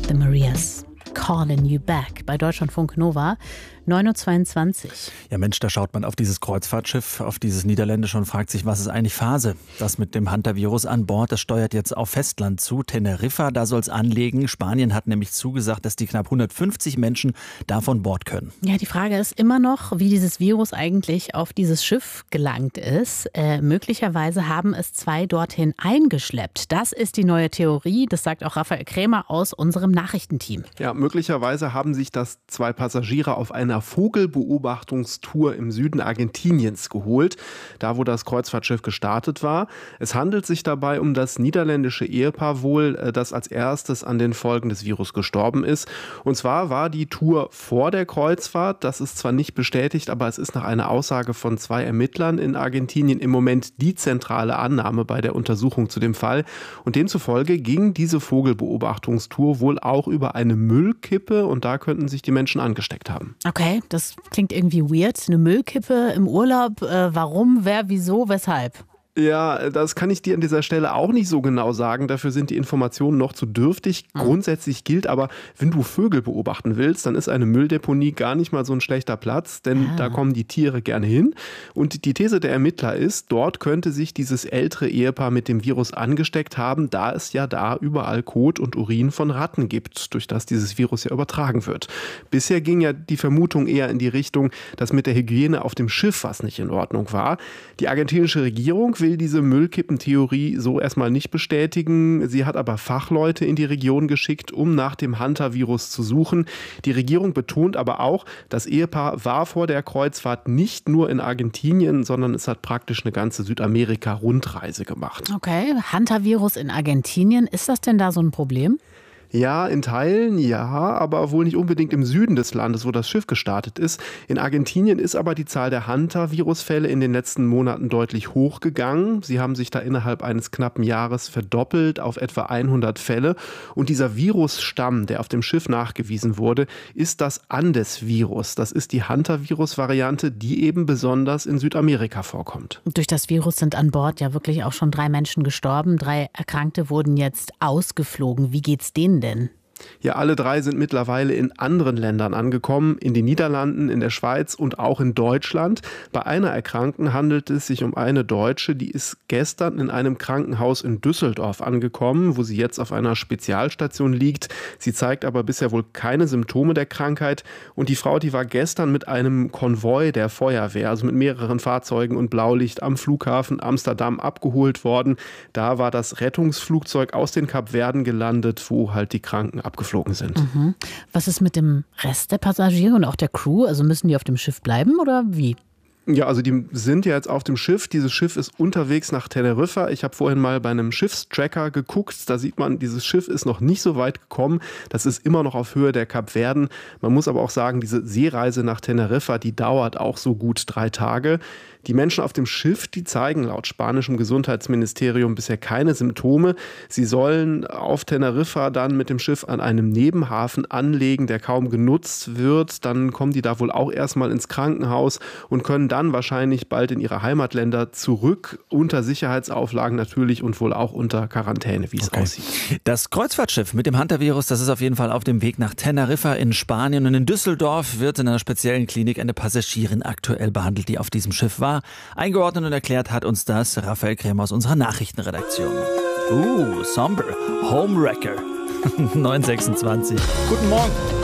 The Marias. Calling You Back bei Deutschlandfunk Nova, 9.22 Uhr. Ja Mensch, da schaut man auf dieses Kreuzfahrtschiff, auf dieses niederländische und fragt sich, was ist eigentlich Phase? Das mit dem Hantavirus an Bord, das steuert jetzt auf Festland zu. Teneriffa, da soll es anlegen. Spanien hat nämlich zugesagt, dass die knapp 150 Menschen da von Bord können. Ja, die Frage ist immer noch, wie dieses Virus eigentlich auf dieses Schiff gelangt ist. Möglicherweise haben es 2 dorthin eingeschleppt. Das ist die neue Theorie, das sagt auch Raphael Krämer aus unserem Nachrichtenteam. Ja, möglicherweise haben sich das 2 Passagiere auf einer Vogelbeobachtungstour im Süden Argentiniens geholt, da wo das Kreuzfahrtschiff gestartet war. Es handelt sich dabei um das niederländische Ehepaar wohl, das als erstes an den Folgen des Virus gestorben ist. Und zwar war die Tour vor der Kreuzfahrt, das ist zwar nicht bestätigt, aber es ist nach einer Aussage von 2 Ermittlern in Argentinien im Moment die zentrale Annahme bei der Untersuchung zu dem Fall. Und demzufolge ging diese Vogelbeobachtungstour wohl auch über eine Müllkippe und da könnten sich die Menschen angesteckt haben. Okay, das klingt irgendwie weird. Eine Müllkippe im Urlaub. Warum, wer, wieso, weshalb? Ja, das kann ich dir an dieser Stelle auch nicht so genau sagen. Dafür sind die Informationen noch zu dürftig. Grundsätzlich gilt aber, wenn du Vögel beobachten willst, dann ist eine Mülldeponie gar nicht mal so ein schlechter Platz, denn da kommen die Tiere gerne hin. Und die These der Ermittler ist, dort könnte sich dieses ältere Ehepaar mit dem Virus angesteckt haben, da es ja da überall Kot und Urin von Ratten gibt, durch das dieses Virus ja übertragen wird. Bisher ging ja die Vermutung eher in die Richtung, dass mit der Hygiene auf dem Schiff was nicht in Ordnung war. Die argentinische Regierung will diese Müllkippentheorie so erstmal nicht bestätigen. Sie hat aber Fachleute in die Region geschickt, um nach dem Hantavirus zu suchen. Die Regierung betont aber auch, das Ehepaar war vor der Kreuzfahrt nicht nur in Argentinien, sondern es hat praktisch eine ganze Südamerika-Rundreise gemacht. Okay, Hantavirus in Argentinien, ist das denn da so ein Problem? Ja, in Teilen ja, aber wohl nicht unbedingt im Süden des Landes, wo das Schiff gestartet ist. In Argentinien ist aber die Zahl der Hantavirus-Fälle in den letzten Monaten deutlich hochgegangen. Sie haben sich da innerhalb eines knappen Jahres verdoppelt auf etwa 100 Fälle. Und dieser Virusstamm, der auf dem Schiff nachgewiesen wurde, ist das Andes-Virus. Das ist die Hantavirus-Variante, die eben besonders in Südamerika vorkommt. Durch das Virus sind an Bord ja wirklich auch schon 3 Menschen gestorben. 3 Erkrankte wurden jetzt ausgeflogen. Wie geht's denen denn? Ja, alle 3 sind mittlerweile in anderen Ländern angekommen, in den Niederlanden, in der Schweiz und auch in Deutschland. Bei einer Erkrankten handelt es sich um eine Deutsche, die ist gestern in einem Krankenhaus in Düsseldorf angekommen, wo sie jetzt auf einer Spezialstation liegt. Sie zeigt aber bisher wohl keine Symptome der Krankheit. Und die Frau, die war gestern mit einem Konvoi der Feuerwehr, also mit mehreren Fahrzeugen und Blaulicht am Flughafen Amsterdam abgeholt worden. Da war das Rettungsflugzeug aus den Kapverden gelandet, wo halt die Kranken abgeflogen sind. Was ist mit dem Rest der Passagiere und auch der Crew? Also müssen die auf dem Schiff bleiben oder wie? Ja, also die sind ja jetzt auf dem Schiff. Dieses Schiff ist unterwegs nach Teneriffa. Ich habe vorhin mal bei einem Schiffstracker geguckt. Da sieht man, dieses Schiff ist noch nicht so weit gekommen. Das ist immer noch auf Höhe der Kapverden. Man muss aber auch sagen, diese Seereise nach Teneriffa, die dauert auch so gut 3 Tage. Die Menschen auf dem Schiff, die zeigen laut spanischem Gesundheitsministerium bisher keine Symptome. Sie sollen auf Teneriffa dann mit dem Schiff an einem Nebenhafen anlegen, der kaum genutzt wird. Dann kommen die da wohl auch erstmal ins Krankenhaus und können dann wahrscheinlich bald in ihre Heimatländer zurück, unter Sicherheitsauflagen natürlich und wohl auch unter Quarantäne, wie es aussieht. Das Kreuzfahrtschiff mit dem Hantavirus, das ist auf jeden Fall auf dem Weg nach Teneriffa in Spanien. Und in Düsseldorf wird in einer speziellen Klinik eine Passagierin aktuell behandelt, die auf diesem Schiff war. Eingeordnet und erklärt hat uns das Raphael Krämer aus unserer Nachrichtenredaktion. Somber, Homewrecker, 9:26. Guten Morgen.